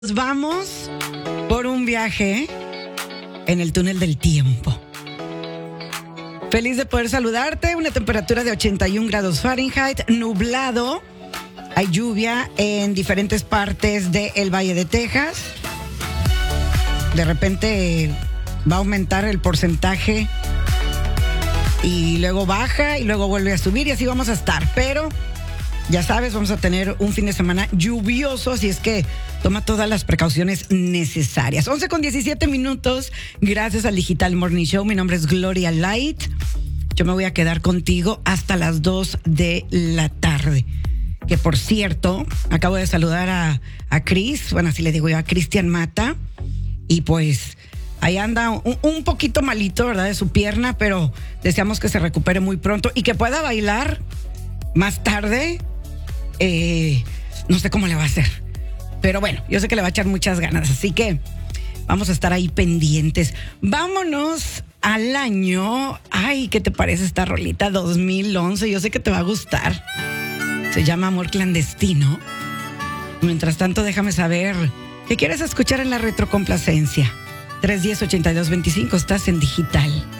Vamos por un viaje en el túnel del tiempo. Feliz de poder saludarte. Una temperatura de 81 grados Fahrenheit, nublado. Hay lluvia en diferentes partes del Valle de Texas. De repente va a aumentar el porcentaje y luego baja y luego vuelve a subir y así vamos a estar. Pero ya sabes, vamos a tener un fin de semana lluvioso, así es que toma todas las precauciones necesarias. 11:17. Gracias al Digital Morning Show. Mi nombre es Gloria Light. Yo me voy a quedar contigo hasta las 2 de la tarde. Que por cierto, acabo de saludar a Chris, bueno, así le digo yo, a Cristian Mata. Y pues ahí anda un poquito malito, ¿verdad? De su pierna, pero deseamos que se recupere muy pronto y que pueda bailar más tarde. No sé cómo le va a hacer. Pero bueno, yo sé que le va a echar muchas ganas, así que vamos a estar ahí pendientes. Vámonos al año. Ay, ¿qué te parece esta rolita? 2011, yo sé que te va a gustar. Se llama Amor Clandestino. Mientras tanto, déjame saber qué quieres escuchar en la retrocomplacencia. 310-8225, estás en Digital.